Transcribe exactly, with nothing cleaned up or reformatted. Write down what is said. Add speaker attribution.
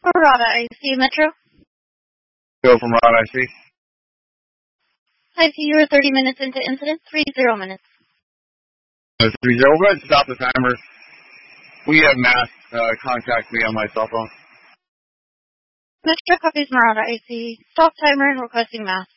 Speaker 1: Rada I C Metro.
Speaker 2: Go from Rod I C.
Speaker 1: I C, you are thirty minutes into incident, three zero minutes.
Speaker 2: Uh, three zero. We'll go ahead and stop the timer. We have mass uh, contact me on my cell phone.
Speaker 1: Metro copies Marauder I C. Stop timer and requesting mass.